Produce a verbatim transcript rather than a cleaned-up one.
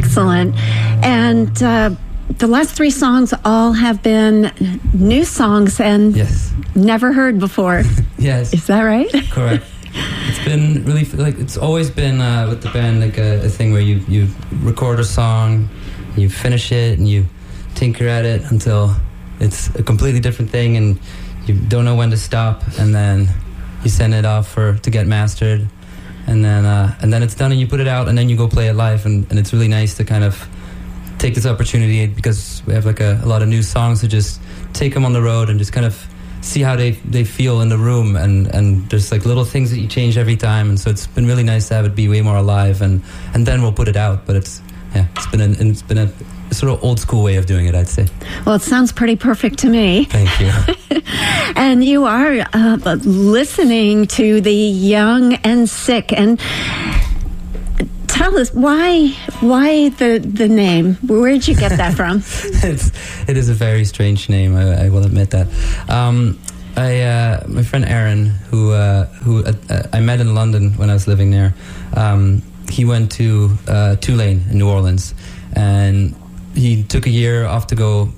Excellent. And uh, the last three songs all have been new songs and yes. never heard before. Yes. Is that right? Correct. It's been really, like, it's always been uh, with the band like a, a thing where you, you record a song, you finish it, and you tinker at it until it's a completely different thing, and you don't know when to stop, and then you send it off for to get mastered, and then uh, and then it's done, and you put it out, and then you go play it live, and, and it's really nice to kind of take this opportunity, because we have like a, a lot of new songs, to just take them on the road and just kind of see how they, they feel in the room, and, and there's like little things that you change every time, and so it's been really nice to have it be way more alive, and, and then we'll put it out. But it's yeah, it's been an, it's been a sort of old school way of doing it, I'd say. Well, it sounds pretty perfect to me. Thank you. And you are uh, listening to the Young and Sick, and tell us why why the the name? Where'd you get that from? it's it is a very strange name. I, I will admit that. Um, I uh, my friend Aaron, who uh, who uh, I met in London when I was living there. Um, he went to uh, Tulane in New Orleans, and he took a year off to go